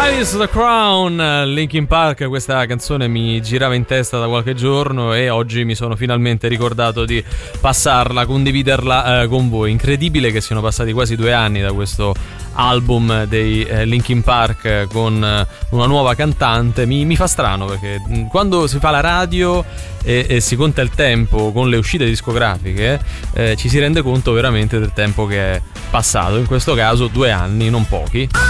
Alice the Crown, Linkin Park. Questa canzone mi girava in testa da qualche giorno e oggi mi sono finalmente ricordato di passarla, condividerla con voi. Incredibile che siano passati quasi 2 anni da questo album dei Linkin Park con una nuova cantante. Mi fa strano perché quando si fa la radio e si conta il tempo con le uscite discografiche, ci si rende conto veramente del tempo che è passato. In questo caso 2 anni, non pochi.